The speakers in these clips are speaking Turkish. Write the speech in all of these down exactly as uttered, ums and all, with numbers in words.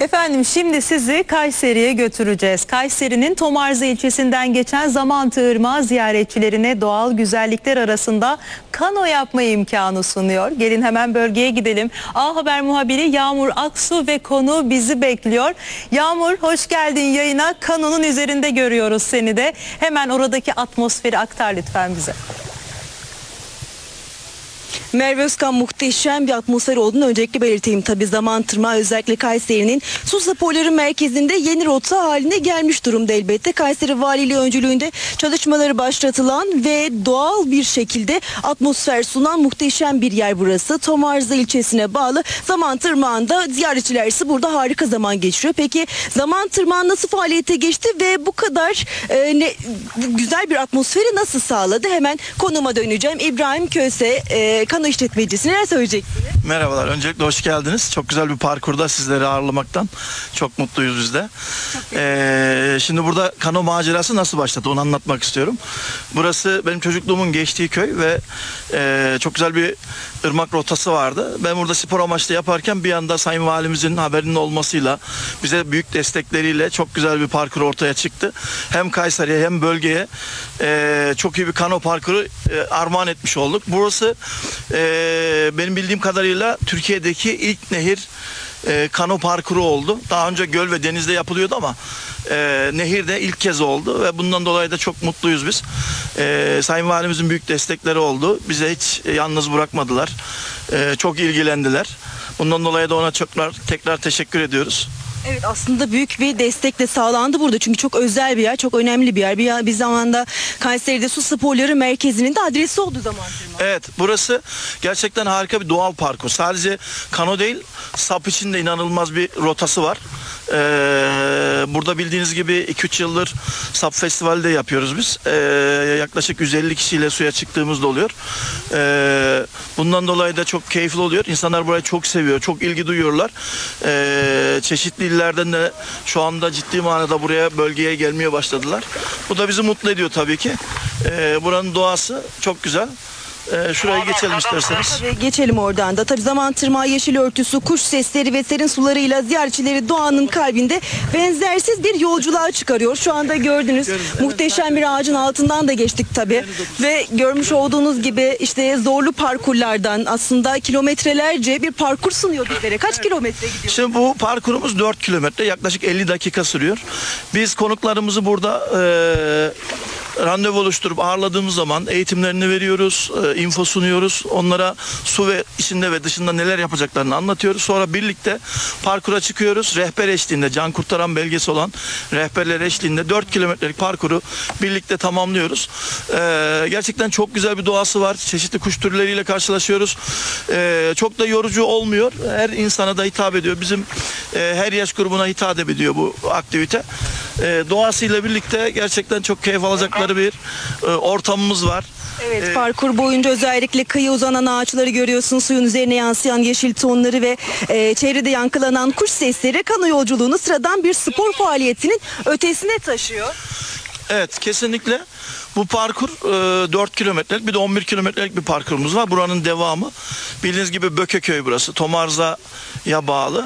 Efendim şimdi sizi Kayseri'ye götüreceğiz. Kayseri'nin Tomarza ilçesinden geçen Zamantı Irmağı ziyaretçilerine doğal güzellikler arasında kano yapma imkanı sunuyor. Gelin hemen bölgeye gidelim. A Haber muhabiri Yağmur Aksu ve konu bizi bekliyor. Yağmur, hoş geldin yayına. Kanonun üzerinde görüyoruz seni de. Hemen oradaki atmosferi aktar lütfen bize. Merve Özkan, muhteşem bir atmosfer olduğunu öncelikle belirteyim. Tabii Zamantı Irmağı özellikle Kayseri'nin su sporları merkezinde yeni rota haline gelmiş durumda elbette. Kayseri Valiliği öncülüğünde çalışmaları başlatılan ve doğal bir şekilde atmosfer sunan muhteşem bir yer burası. Tomarza ilçesine bağlı Zamantı Irmağı'nda ziyaretçiler ise burada harika zaman geçiriyor. Peki Zamantı Irmağı nasıl faaliyete geçti ve bu kadar e, ne, güzel bir atmosferi nasıl sağladı? Hemen konuma döneceğim. İbrahim Köse, e, kano işletmecisi, neler söyleyeceksiniz? Merhabalar. Öncelikle hoş geldiniz. Çok güzel bir parkurda sizleri ağırlamaktan çok mutluyuz biz de. Ee, şimdi burada kano macerası nasıl başladı onu anlatmak istiyorum. Burası benim çocukluğumun geçtiği köy ve e, çok güzel bir ırmak rotası vardı. Ben burada spor amaçlı yaparken bir anda Sayın Valimizin haberinin olmasıyla, bize büyük destekleriyle çok güzel bir parkur ortaya çıktı. Hem Kayseri'ye hem bölgeye e, çok iyi bir kano parkuru e, armağan etmiş olduk. Burası e, benim bildiğim kadarıyla Türkiye'deki ilk nehir e, kano parkuru oldu. Daha önce göl ve denizde yapılıyordu ama e, nehirde ilk kez oldu ve bundan dolayı da çok mutluyuz biz. E, Sayın Valimizin büyük destekleri oldu. Bize hiç e, yalnız bırakmadılar. E, çok ilgilendiler. Bundan dolayı da ona tekrar, tekrar teşekkür ediyoruz. Evet, aslında büyük bir destekle sağlandı burada. Çünkü çok özel bir yer, çok önemli bir yer. Bir, bir zamanda Kayseri'de su sporları merkezinin de adresi oldu Zamantı Irmağı. Evet, burası gerçekten harika bir doğal parkur. Sadece kano değil, sap için de inanılmaz bir rotası var. Ee, burada bildiğiniz gibi iki üç yıldır sap festivali de yapıyoruz biz. Ee, yaklaşık yüz elli kişiyle suya çıktığımız da oluyor. Ee, bundan dolayı da çok keyifli oluyor. İnsanlar burayı çok seviyor, çok ilgi duyuyorlar. Ee, çeşitli illerden de şu anda ciddi manada buraya, bölgeye gelmeye başladılar. Bu da bizi mutlu ediyor tabii ki. Ee, buranın doğası çok güzel. Ee, şuraya geçelim isterseniz. Tabii geçelim oradan da. Tabii Zamantı Irmağı yeşil örtüsü, kuş sesleri ve serin sularıyla ziyaretçileri doğanın kalbinde benzersiz bir yolculuğa çıkarıyor. Şu anda gördünüz, evet, muhteşem bir ağacın altından da geçtik tabii. Ve görmüş olduğunuz gibi işte zorlu parkurlardan aslında kilometrelerce bir parkur sunuyor bizlere. Kaç evet. kilometre gidiyor? Şimdi bu parkurumuz dört kilometre, yaklaşık elli dakika sürüyor. Biz konuklarımızı burada e, randevu oluşturup ağırladığımız zaman eğitimlerini veriyoruz, e, info sunuyoruz. Onlara su ve içinde ve dışında neler yapacaklarını anlatıyoruz. Sonra birlikte parkura çıkıyoruz. Rehber eşliğinde, can kurtaran belgesi olan rehberler eşliğinde dört kilometrelik parkuru birlikte tamamlıyoruz. E, gerçekten çok güzel bir doğası var. Çeşitli kuş türleriyle karşılaşıyoruz. E, çok da yorucu olmuyor. Her insana da hitap ediyor. Bizim e, her yaş grubuna hitap ediyor bu aktivite. E, doğasıyla birlikte gerçekten çok keyif alacakları bir e, ortamımız var. Evet, Ee, parkur boyunca özellikle kıyı uzanan ağaçları görüyorsun, suyun üzerine yansıyan yeşil tonları ve e, çevrede yankılanan kuş sesleri kano yolculuğunu sıradan bir spor faaliyetinin ötesine taşıyor. Evet, kesinlikle. Bu parkur e, dört kilometrelik, bir de on bir kilometrelik bir parkurumuz var. Buranın devamı. Bildiğiniz gibi Bökeköy burası. Tomarza'ya bağlı.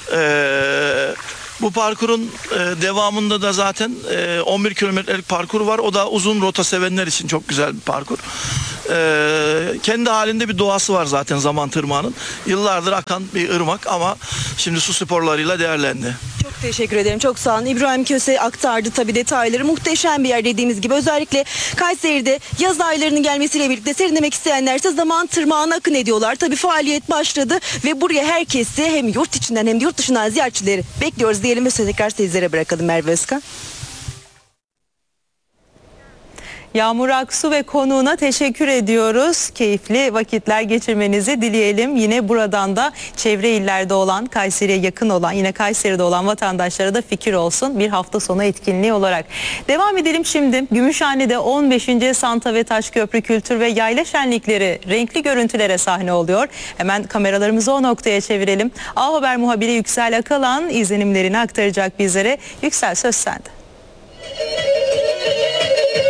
Eee Bu parkurun e, devamında da zaten e, on bir kilometrelik parkur var. O da uzun rota sevenler için çok güzel bir parkur. E, kendi halinde bir doğası var zaten Zamantı Irmağı'nın. Yıllardır akan bir ırmak ama şimdi su sporlarıyla değerlendi. Çok teşekkür ederim. Çok sağ olun. İbrahim Köse aktardı tabii detayları. Muhteşem bir yer dediğimiz gibi. Özellikle Kayseri'de yaz aylarının gelmesiyle birlikte serinlemek isteyenlerse Zamantı Irmağı'na akın ediyorlar. Tabii faaliyet başladı ve buraya herkesi hem yurt içinden hem de yurt dışından ziyaretçileri bekliyoruz diyelim ve sözü tekrar sizlere bırakalım Merve Özkan. Yağmur Aksu ve konuğuna teşekkür ediyoruz. Keyifli vakitler geçirmenizi dileyelim. Yine buradan da çevre illerde olan, Kayseri'ye yakın olan, yine Kayseri'de olan vatandaşlara da fikir olsun bir hafta sonu etkinliği olarak. Devam edelim şimdi. Gümüşhane'de on beşinci Santa ve Taşköprü Kültür ve Yayla Şenlikleri renkli görüntülere sahne oluyor. Hemen kameralarımızı o noktaya çevirelim. A Haber muhabiri Yüksel Akalan izlenimlerini aktaracak bizlere. Yüksel, söz sende.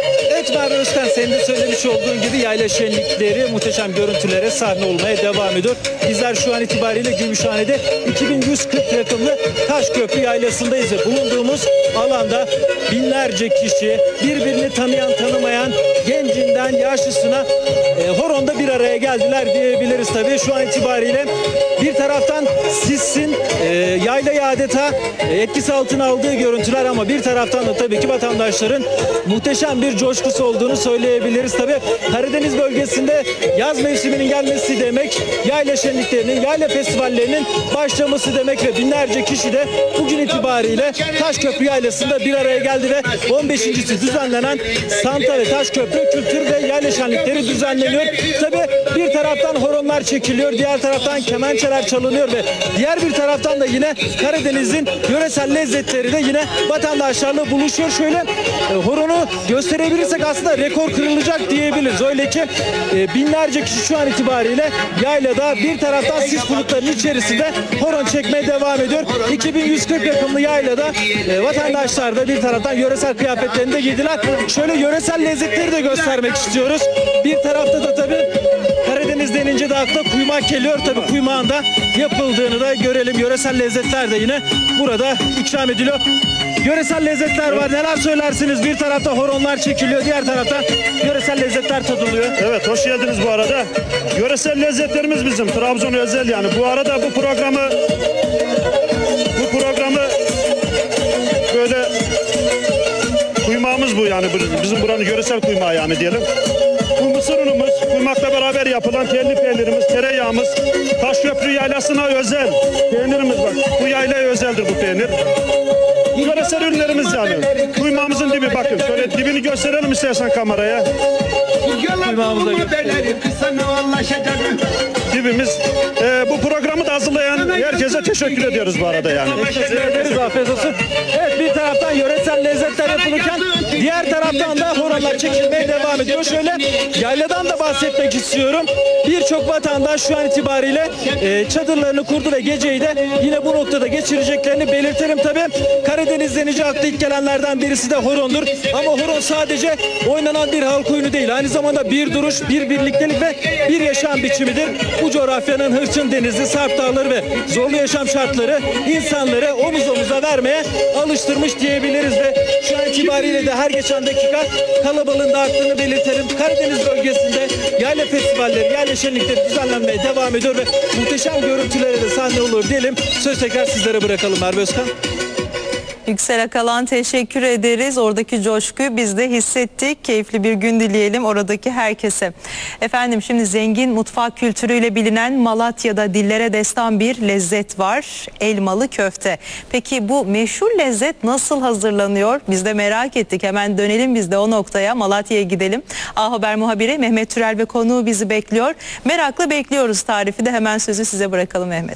Evet Merve Özkan, senin de söylemiş olduğun gibi yayla şenlikleri muhteşem görüntülere sahne olmaya devam ediyor. Bizler şu an itibariyle Gümüşhane'de iki bin yüz kırk rakımlı Taşköprü Yaylası'ndayız ve bulunduğumuz alanda binlerce kişi, birbirini tanıyan tanımayan, gencinden yaşlısına e, horonda bir araya geldiler diyebiliriz tabii. Şu an itibariyle bir taraftan Sis'in e, yaylayı adeta e, etkisi altına aldığı görüntüler, ama bir taraftan da tabii ki vatandaşların muhteşem bir coşkusu olduğunu söyleyebiliriz. Tabii Karadeniz bölgesinde yaz mevsiminin gelmesi demek, yayla şenliklerinin, yayla festivallerinin başlaması demek ve binlerce kişi de bugün itibariyle Taşköprü Yaylası'nda bir araya geldi ve on beşincisi düzenlenen Santa ve Taşköprü Kültür ve Yayla Şenlikleri düzenleniyor. Tabii bir taraftan horonlar çekiliyor, diğer taraftan kemençeler çalınıyor ve diğer bir taraftan da yine Karadeniz'in yöresel lezzetleri de yine vatandaşlarla buluşuyor. Şöyle e, horonu gösterebilirsek aslında rekor kırılacak diyebiliriz. Öyle ki e, binlerce kişi şu an itibariyle yaylada bir taraftan sis bulutlarının içerisinde horon çekmeye devam ediyor. iki bin yüz kırk rakımlı yaylada e, vatandaşlar da bir taraftan yöresel kıyafetlerini de giydiler. Şöyle yöresel lezzetleri de göstermek istiyoruz. Bir tarafta da tabii Karadeniz denince de akla kuymak geliyor. Tabii kuymağın da yapıldığını da görelim. Yöresel lezzetler de yine burada ikram ediliyor. Yöresel lezzetler var. Neler söylersiniz? Bir tarafta horonlar çekiliyor, diğer tarafta yöresel lezzetler tadılıyor. Evet, hoş geldiniz bu arada. Yöresel lezzetlerimiz bizim Trabzon özel yani. Bu arada bu programı bu programı böyle kuymağımız bu yani. Bizim buranın yöresel kuymağı yani diyelim. Bu mısır unumuz, kuymakla beraber yapılan telli peynirimiz, tereyağımız, Taşköprü Yaylası'na özel peynirimiz bak. Bu yaylaya özeldir bu peynir. Yöresel ürünlerimiz yani. Kuymağımızın dibi bakın. Şöyle dibini gösterelim istersen kameraya. Kuymağımıza Dibimiz. Ee, bu programı da hazırlayan herkese teşekkür ediyoruz bu arada yani. teşekkür ederiz. Afiyet olsun. Evet, bir taraftan yöresel lezzetler yapılırken diğer taraftan da horonlar çekilmeye devam ediyor. Şöyle yayladan da bahsetmek istiyorum. Birçok vatandaş şu an itibariyle e, çadırlarını kurdu ve geceyi de yine bu noktada geçireceklerini belirtelim. Tabii Karadeniz denince akla ilk gelenlerden birisi de horondur. Ama horon sadece oynanan bir halk oyunu değil. Aynı zamanda bir duruş, bir birliktelik ve bir yaşam biçimidir. Bu coğrafyanın hırçın denizi, sarp dağları ve zorlu yaşam şartları insanları omuz omuza vermeye alıştırmış diyebiliriz ve şu an itibariyle de her geçen dakika kalabalığın da arttığını belirtelim. Karadeniz bölgesinde yayla festivalleri, yayla şenlikleri düzenlenmeye devam ediyor ve muhteşem görüntülere de sahne olur diyelim. Söz tekrar sizlere bırakalım Merve Özkan. Yüksel Akalan, teşekkür ederiz. Oradaki coşkuyu biz de hissettik. Keyifli bir gün dileyelim oradaki herkese. Efendim, şimdi zengin mutfak kültürüyle bilinen Malatya'da dillere destan bir lezzet var. Elmalı köfte. Peki bu meşhur lezzet nasıl hazırlanıyor? Biz de merak ettik. Hemen dönelim biz de o noktaya. Malatya'ya gidelim. A Haber muhabiri Mehmet Türel ve konuğu bizi bekliyor. Merakla bekliyoruz tarifi de. Hemen sözü size bırakalım Mehmet.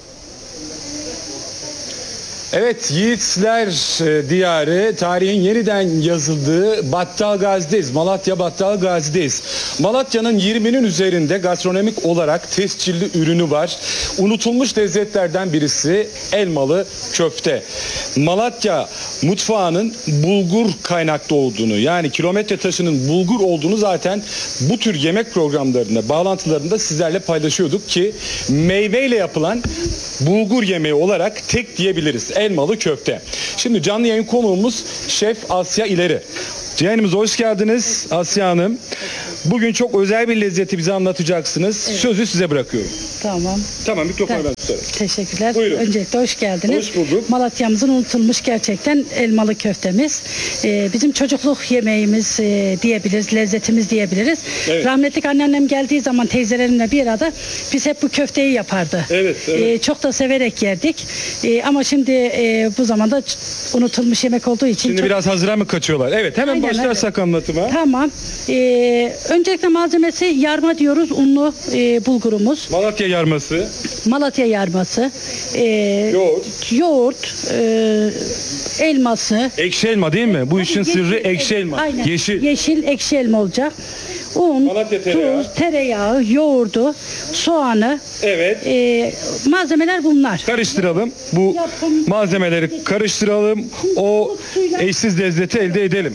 Evet, Yiğitler e, diyarı, tarihin yeniden yazıldığı Battalgazi'deyiz. Malatya Battalgazi'deyiz. Malatya'nın yirminin üzerinde gastronomik olarak tescilli ürünü var. Unutulmuş lezzetlerden birisi elmalı köfte. Malatya mutfağının bulgur kaynaklı olduğunu, yani kilometre taşının bulgur olduğunu zaten bu tür yemek programlarında, bağlantılarında sizlerle paylaşıyorduk ki meyveyle yapılan bulgur yemeği olarak tek diyebiliriz. Elmalı köfte. Şimdi canlı yayın konuğumuz Şef Asya İleri. Yayınımıza hoş geldiniz Asya Hanım. Bugün çok özel bir lezzeti bize anlatacaksınız. Evet. Sözü size bırakıyorum. Tamam. Tamam, mikrofonu ben tutarım. Teşekkürler. Buyurun. Öncelikle hoş geldiniz. Hoş bulduk. Malatya'mızın unutulmuş gerçekten elmalı köftemiz. Ee, bizim çocukluk yemeğimiz e, diyebiliriz, lezzetimiz diyebiliriz. Evet. Rahmetli anneannem geldiği zaman teyzelerimle bir arada biz hep bu köfteyi yapardı. Evet, evet. Ee, çok da severek yerdik. Ee, ama şimdi e, bu zamanda unutulmuş yemek olduğu için. Şimdi çok... biraz hazıra mı kaçıyorlar? Evet, hemen Aynen, başlarsak evet. anlatıma. Tamam. Ee, öncelikle malzemesi yarma diyoruz. Unlu e, bulgurumuz. Malatya yarması. Malatya yarması. E, Yoğurt. Yoğurt. E, elması. Ekşi elma değil mi? Bu işin sırrı ekşi elma. Aynen. Yeşil. Yeşil ekşi elma olacak. Un, Malatya tereyağı. tuz, tereyağı, yoğurdu, soğanı. Evet. E, malzemeler bunlar. Karıştıralım. Bu malzemeleri karıştıralım. O eşsiz lezzeti elde edelim.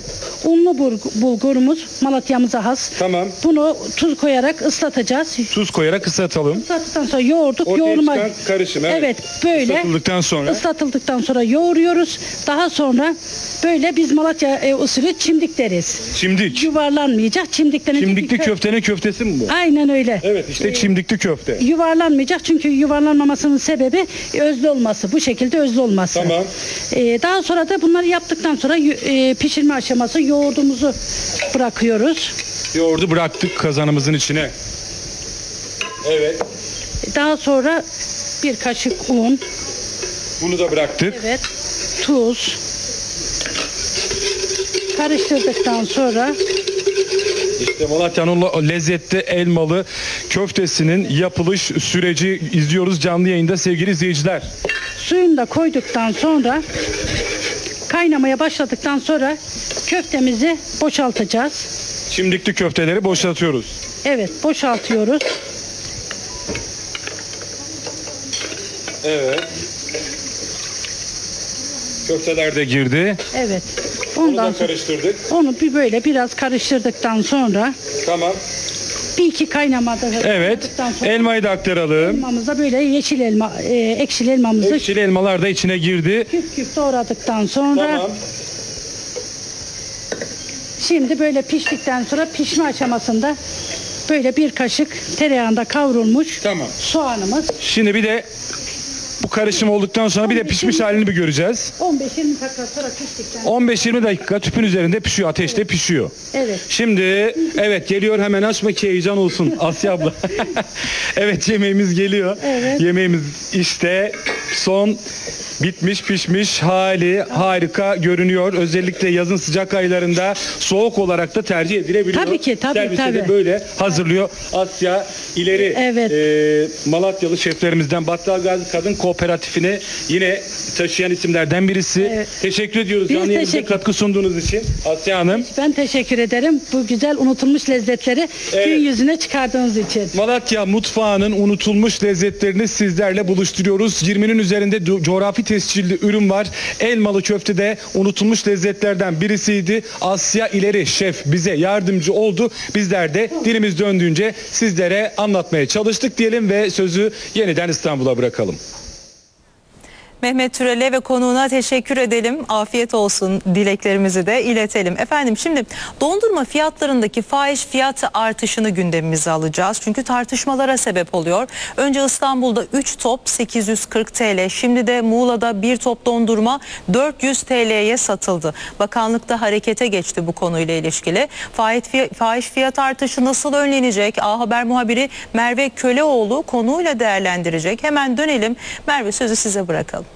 unlu bul- bulgurumuz Malatya'mıza has. Tamam. Bunu tuz koyarak ıslatacağız. Tuz koyarak ıslatalım. Islattıktan sonra yoğurduk. Ortaya Yoğurma. çıkan karışım, evet. Evet, böyle. Islatıldıktan sonra. Islatıldıktan sonra yoğuruyoruz. Daha sonra böyle biz Malatya e, usulü çimdik deriz. Çimdik. Yuvarlanmayacak. Çimdiklenecek. Çimdikli bir kö- köftenin köftesi mi bu? Aynen öyle. Evet, işte çimdikli köfte. Yuvarlanmayacak çünkü yuvarlanmamasının sebebi özlü olması. Bu şekilde özlü olması. Tamam. Ee, daha sonra da bunları yaptıktan sonra e, pişirme aşaması yoğurdumuzu bırakıyoruz. Yoğurdu bıraktık kazanımızın içine. Evet. Daha sonra bir kaşık un, Bunu da bıraktık. evet, tuz. Karıştırdıktan sonra İşte Malatya'nın o lezzetli elmalı köftesinin yapılış süreci izliyoruz canlı yayında sevgili izleyiciler. suyunu da koyduktan sonra kaynamaya başladıktan sonra köftemizi boşaltacağız. Çimdikli köfteleri boşaltıyoruz. Evet, boşaltıyoruz. Evet. Köfteler de girdi. Evet. Onu Ondan da sonra karıştırdık. onu bir böyle biraz karıştırdıktan sonra Tamam. bir iki kaynamada Evet. karıştırdıktan sonra Elmayı da aktaralım. elmamıza böyle yeşil elma, e, ekşili elmamızı Ekşili elmalar da içine girdi. küp küp doğradıktan sonra Tamam. şimdi böyle piştikten sonra pişme aşamasında böyle bir kaşık tereyağında kavrulmuş Tamam. soğanımız Şimdi bir de bu karışım olduktan sonra bir de pişmiş halini bir göreceğiz. on beş yirmi dakika sonra piştikten sonra on beş yirmi dakika tüpün üzerinde pişiyor, ateşte pişiyor. evet. Şimdi evet geliyor, hemen açma ki heyecan olsun Asya abla. Evet, yemeğimiz geliyor. Evet. Yemeğimiz işte son bitmiş pişmiş hali harika görünüyor. Özellikle yazın sıcak aylarında soğuk olarak da tercih edilebiliyor. Tabii ki, tabii, Servise de tabii. böyle hazırlıyor Asya. İleri Evet. e, Malatyalı şeflerimizden Battal Gazi Kadın Kooperatifini yine taşıyan isimlerden birisi. Evet. Teşekkür ediyoruz Biz canlı yayınımıza teşekkür- katkı sunduğunuz için Asya Hanım. Ben teşekkür ederim bu güzel unutulmuş lezzetleri Evet. gün yüzüne çıkardığınız için. Malatya mutfağının unutulmuş lezzetlerini sizlerle buluşturuyoruz. yirminin üzerinde co- coğrafi tescilli ürün var. Elmalı köfte de unutulmuş lezzetlerden birisiydi. Asya İleri şef bize yardımcı oldu. Bizler de dilimiz döndüğünce sizlere anlatmaya çalıştık diyelim ve sözü yeniden İstanbul'a bırakalım. Mehmet Türel'e ve konuğuna teşekkür edelim. Afiyet olsun dileklerimizi de iletelim. Efendim şimdi dondurma fiyatlarındaki fahiş fiyat artışını gündemimize alacağız. Çünkü tartışmalara sebep oluyor. Önce İstanbul'da üç top sekiz yüz kırk TL. Şimdi de Muğla'da bir top dondurma dört yüz TL'ye satıldı. Bakanlık da harekete geçti bu konuyla ilişkili. Fahiş fiyat artışı nasıl önlenecek? A Haber muhabiri Merve Köleoğlu konuyla değerlendirecek. Hemen dönelim. Merve, sözü size bırakalım.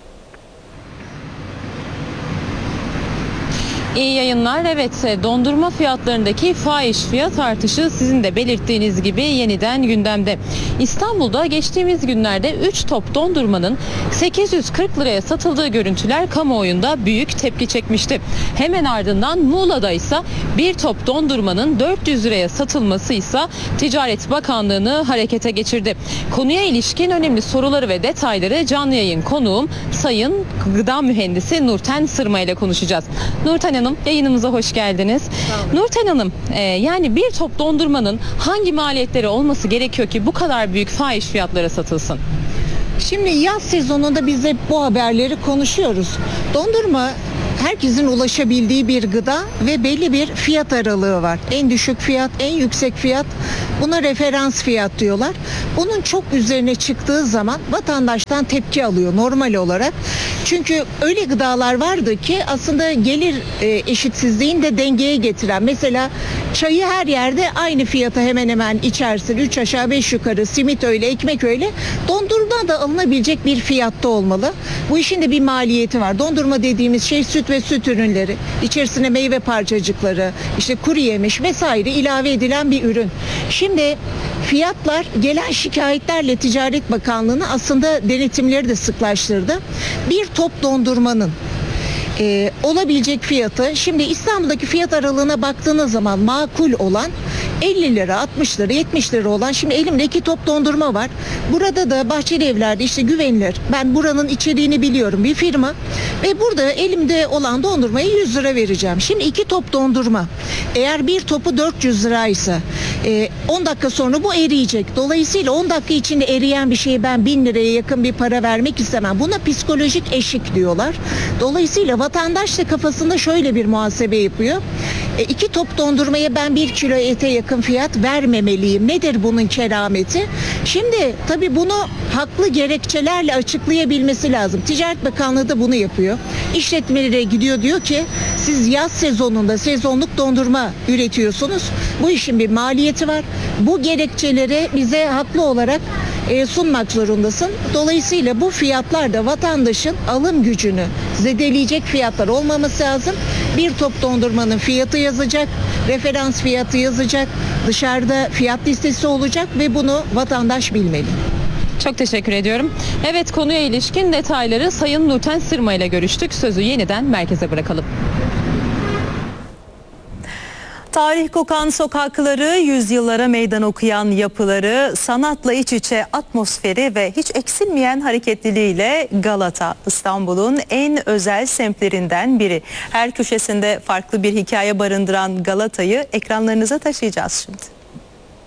İyi yayınlar. Evet, dondurma fiyatlarındaki fahiş fiyat artışı sizin de belirttiğiniz gibi yeniden gündemde. İstanbul'da geçtiğimiz günlerde üç top dondurmanın sekiz yüz kırk liraya satıldığı görüntüler kamuoyunda büyük tepki çekmişti. Hemen ardından Muğla'da ise bir top dondurmanın dört yüz liraya satılması ise Ticaret Bakanlığı'nı harekete geçirdi. Konuya ilişkin önemli soruları ve detayları canlı yayın konuğum Sayın Gıda Mühendisi Nurten Sırma ile konuşacağız. Nurten Hanım, yayınımıza hoş geldiniz. Nurten Hanım, e, yani bir top dondurmanın hangi maliyetleri olması gerekiyor ki bu kadar büyük fahiş fiyatlara satılsın? Şimdi yaz sezonunda biz de bu haberleri konuşuyoruz. Dondurma herkesin ulaşabildiği bir gıda ve belli bir fiyat aralığı var. En düşük fiyat, en yüksek fiyat. Buna referans fiyat diyorlar. Bunun çok üzerine çıktığı zaman vatandaştan tepki alıyor normal olarak. Çünkü öyle gıdalar vardı ki aslında gelir e, eşitsizliğini de dengeye getiren. Mesela çayı her yerde aynı fiyata hemen hemen içersin. Üç aşağı beş yukarı, simit öyle, ekmek öyle. Dondurma da alınabilecek bir fiyatta olmalı. Bu işin de bir maliyeti var. Dondurma dediğimiz şey süt ve süt ürünleri. İçerisine meyve parçacıkları, işte kuru yemiş vesaire ilave edilen bir ürün. Şimdi fiyatlar gelen şikayetlerle Ticaret Bakanlığı'nı aslında denetimleri de sıklaştırdı. Bir top dondurmanın e, olabilecek fiyatı, şimdi İstanbul'daki fiyat aralığına baktığınız zaman makul olan elli lira, altmış lira, yetmiş lira olan, şimdi elimde iki top dondurma var. Burada da Bahçeli Evler'de işte güvenilir, ben buranın içeriğini biliyorum, bir firma ve burada elimde olan dondurmayı yüz lira vereceğim. Şimdi iki top dondurma, eğer bir topu dört yüz liraysa e, on dakika sonra bu eriyecek. Dolayısıyla on dakika içinde eriyen bir şeye ben bin liraya yakın bir para vermek istemem. Buna psikolojik eşik diyorlar. Dolayısıyla vatandaş da kafasında şöyle bir muhasebe yapıyor. E, iki top dondurmaya ben bir kilo ete yakın fiyat vermemeliyim. Nedir bunun kerameti? Şimdi tabii bunu haklı gerekçelerle açıklayabilmesi lazım. Ticaret Bakanlığı da bunu yapıyor. İşletmelere gidiyor, diyor ki siz yaz sezonunda sezonluk dondurma üretiyorsunuz. Bu işin bir maliyeti var. Bu gerekçeleri bize haklı olarak e, sunmak zorundasın. Dolayısıyla bu fiyatlar da vatandaşın alım gücünü zedeleyecek fiyatlar olmaması lazım. Bir top dondurmanın fiyatı yazacak, referans fiyatı yazacak, dışarıda fiyat listesi olacak ve bunu vatandaş bilmeli. Çok teşekkür ediyorum. Evet, konuya ilişkin detayları Sayın Nurten Sırma ile görüştük. Sözü yeniden merkeze bırakalım. Tarih kokan sokakları, yüzyıllara meydan okuyan yapıları, sanatla iç içe atmosferi ve hiç eksilmeyen hareketliliğiyle Galata, İstanbul'un en özel semtlerinden biri. Her köşesinde farklı bir hikaye barındıran Galata'yı ekranlarınıza taşıyacağız şimdi.